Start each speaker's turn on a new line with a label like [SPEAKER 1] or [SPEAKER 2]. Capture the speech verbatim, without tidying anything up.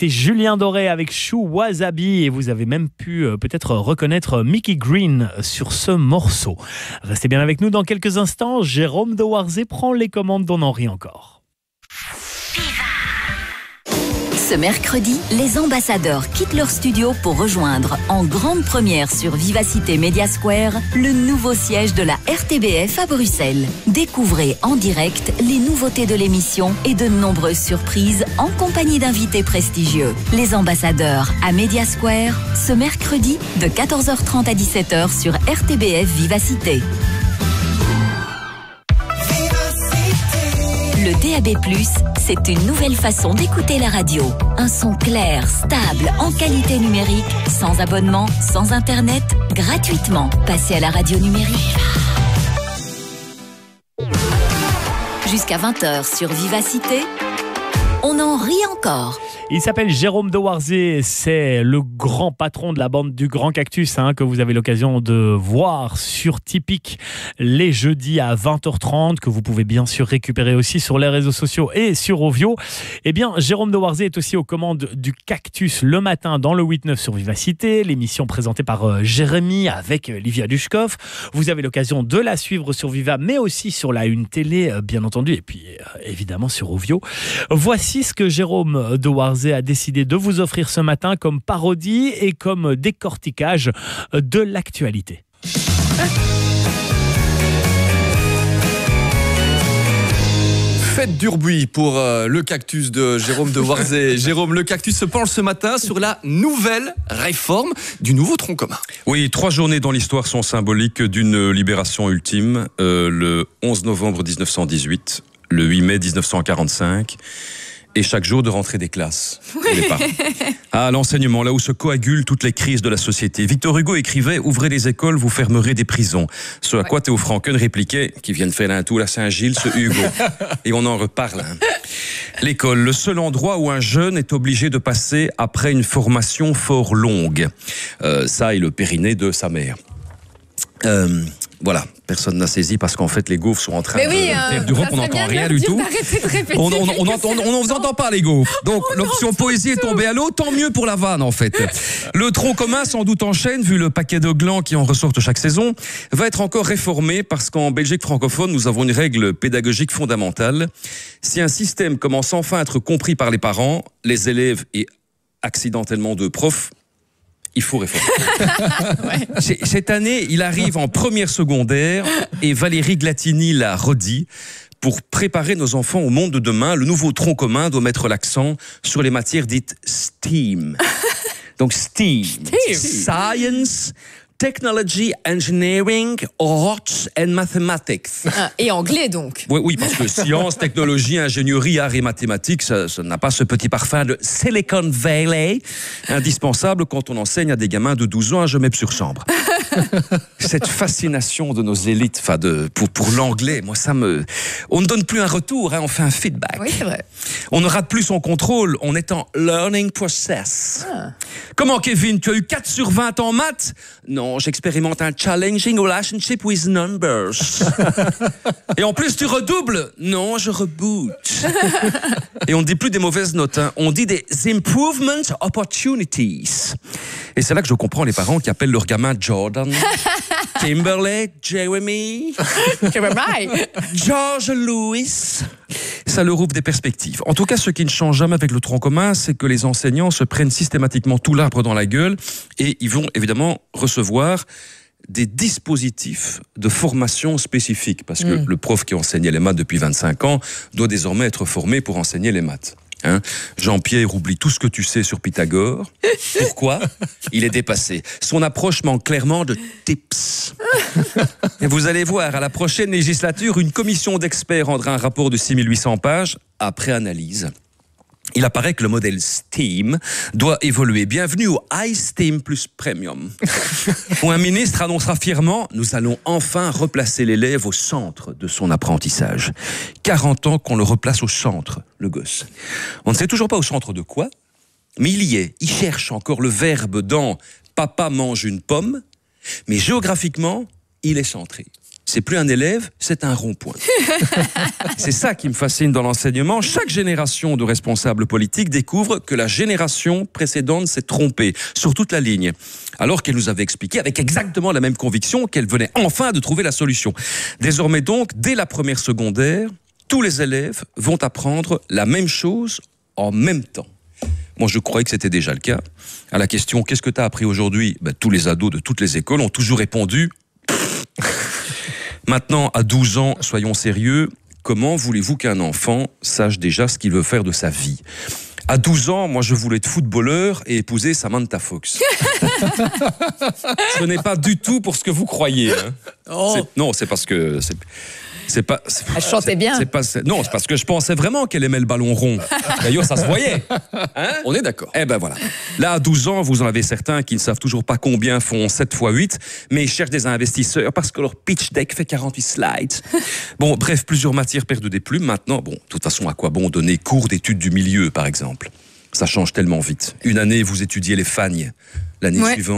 [SPEAKER 1] C'était Julien Doré avec Chou Wasabi et vous avez même pu euh, peut-être reconnaître Mickey Green sur ce morceau. Restez bien avec nous dans quelques instants. Jérôme de Warzé prend les commandes d'On en rit encore.
[SPEAKER 2] Ce mercredi, les ambassadeurs quittent leur studio pour rejoindre en grande première sur Vivacité Media Square le nouveau siège de la R T B F à Bruxelles. Découvrez en direct les nouveautés de l'émission et de nombreuses surprises en compagnie d'invités prestigieux. Les ambassadeurs à Media Square, ce mercredi de quatorze heures trente à dix-sept heures sur R T B F Vivacité. Le D A B plus, c'est une nouvelle façon d'écouter la radio. Un son clair, stable, en qualité numérique, sans abonnement, sans internet, gratuitement. Passez à la radio numérique. Jusqu'à vingt heures sur Vivacité, on en rit encore.
[SPEAKER 1] Il s'appelle Jérôme de Warzé, c'est le grand patron de la bande du Grand Cactus hein, que vous avez l'occasion de voir sur Typique les jeudis à vingt heures trente, que vous pouvez bien sûr récupérer aussi sur les réseaux sociaux et sur Ovio. Eh bien, Jérôme de Warzé est aussi aux commandes du Cactus le matin dans le huit neuf sur Vivacité, l'émission présentée par euh, Jérémy avec euh, Livia Dushkov. Vous avez l'occasion de la suivre sur Viva, mais aussi sur la Une Télé, euh, bien entendu, et puis euh, évidemment sur Ovio. Voici ce que Jérôme de Warzé a décidé de vous offrir ce matin comme parodie et comme décortiquage de l'actualité.
[SPEAKER 3] Faites du bruit pour euh, le Cactus de Jérôme de Warzé. Jérôme, le Cactus se penche ce matin sur la nouvelle réforme du nouveau tronc commun.
[SPEAKER 4] Oui, trois journées dans l'histoire sont symboliques d'une libération ultime. Euh, le onze novembre dix-neuf cent dix-huit, le huit mai dix-neuf cent quarante-cinq... et chaque jour de rentrée des classes pour les parents. Ah, l'enseignement, là où se coagulent toutes les crises de la société. Victor Hugo écrivait « Ouvrez les écoles, vous fermerez des prisons ». Ce à quoi Théo Franken répliquait « Qui viennent faire un tour à Saint-Gilles, ce Hugo ». Et on en reparle. Hein. L'école, le seul endroit où un jeune est obligé de passer après une formation fort longue. Euh, ça et le périnée de sa mère. Euh... Voilà, personne n'a saisi parce qu'en fait les gaufres sont en train
[SPEAKER 5] mais
[SPEAKER 4] de
[SPEAKER 5] oui,
[SPEAKER 4] faire
[SPEAKER 5] euh,
[SPEAKER 4] du rap, on n'entend rien du tout.
[SPEAKER 5] De
[SPEAKER 4] on on, on, on, on vous entend pas les gaufres. Donc
[SPEAKER 5] oh,
[SPEAKER 4] l'option
[SPEAKER 5] non,
[SPEAKER 4] poésie est tombée à l'eau, tant mieux pour la vanne en fait. Le tronc commun sans doute en chaîne, vu le paquet de glands qui en ressortent chaque saison, va être encore réformé parce qu'en Belgique francophone, nous avons une règle pédagogique fondamentale. Si un système commence enfin à être compris par les parents, les élèves et accidentellement deux profs, il faut réformer. Ouais. Cette année, il arrive en première secondaire et Valérie Glatini l'a redit. Pour préparer nos enfants au monde de demain, le nouveau tronc commun doit mettre l'accent sur les matières dites STEAM. Donc STEAM,
[SPEAKER 5] Steam.
[SPEAKER 4] Science, Technology, Engineering, Arts and Mathematics.
[SPEAKER 5] Ah, et anglais donc.
[SPEAKER 4] Oui, oui, parce que science, technologie, ingénierie, arts et mathématiques, ça, ça n'a pas ce petit parfum de Silicon Valley, indispensable quand on enseigne à des gamins de douze ans à Gemep-sur-Sambre. Cette fascination de nos élites, enfin de pour pour l'anglais, moi ça me, on ne donne plus un retour, hein, on fait un feedback.
[SPEAKER 5] Oui, c'est vrai.
[SPEAKER 4] On ne rate plus son contrôle, on est en learning process. Ah. Comment Kevin, tu as eu quatre sur vingt en maths? Non, j'expérimente un challenging relationship with numbers. Et en plus tu redoubles? Non, je reboot. Et on ne dit plus des mauvaises notes, hein. On dit des improvement opportunities. Et c'est là que je comprends les parents qui appellent leur gamin Jordan, Kimberley, Jeremy, George Lewis. Ça leur ouvre des perspectives. En tout cas, ce qui ne change jamais avec le tronc commun, c'est que les enseignants se prennent systématiquement tout l'arbre dans la gueule et ils vont évidemment recevoir des dispositifs de formation spécifiques. Parce que mmh. le prof qui enseignait les maths depuis vingt-cinq ans doit désormais être formé pour enseigner les maths. Hein? Jean-Pierre oublie tout ce que tu sais sur Pythagore. Pourquoi? Il est dépassé. Son approche manque clairement de tips. Et vous allez voir, à la prochaine législature, une commission d'experts rendra un rapport de six mille huit cents pages après analyse. Il apparaît que le modèle STEAM doit évoluer. Bienvenue au iSTEAM plus Premium, où un ministre annoncera fièrement « Nous allons enfin replacer l'élève au centre de son apprentissage ». quarante ans qu'on le replace au centre, le gosse. On ne sait toujours pas au centre de quoi, mais il y est. Il cherche encore le verbe dans « Papa mange une pomme », mais géographiquement, il est centré. c'est plus un élève, c'est un rond-point. C'est ça qui me fascine dans l'enseignement. Chaque génération de responsables politiques découvre que la génération précédente s'est trompée sur toute la ligne, alors qu'elle nous avait expliqué avec exactement la même conviction qu'elle venait enfin de trouver la solution. Désormais donc, dès la première secondaire, tous les élèves vont apprendre la même chose en même temps. Moi, je croyais que c'était déjà le cas. À la question « Qu'est-ce que tu as appris aujourd'hui ?» ben, tous les ados de toutes les écoles ont toujours répondu « Maintenant, à douze ans, soyons sérieux, comment voulez-vous qu'un enfant sache déjà ce qu'il veut faire de sa vie ? À douze ans, moi, je voulais être footballeur et épouser Samantha Fox. Ce n'est pas du tout pour ce que vous croyez. Hein.
[SPEAKER 3] Oh.
[SPEAKER 4] C'est, non, c'est parce que... C'est, c'est pas, c'est,
[SPEAKER 5] Elle chantait
[SPEAKER 4] c'est,
[SPEAKER 5] bien.
[SPEAKER 4] C'est pas, c'est, non, c'est parce que je pensais vraiment qu'elle aimait le ballon rond. D'ailleurs, ça se voyait. Hein ?
[SPEAKER 3] On est d'accord.
[SPEAKER 4] Eh ben voilà. Là, à douze ans, vous en avez certains qui ne savent toujours pas combien font sept fois huit, mais ils cherchent des investisseurs parce que leur pitch deck fait quarante-huit slides. Bon, bref, plusieurs matières perdent des plumes. Maintenant, bon, de toute façon, à quoi bon donner cours d'études du milieu, par exemple ? Ça change tellement vite. Une année, vous étudiez les fagnes. L'année
[SPEAKER 5] Ouais.
[SPEAKER 4] suivante,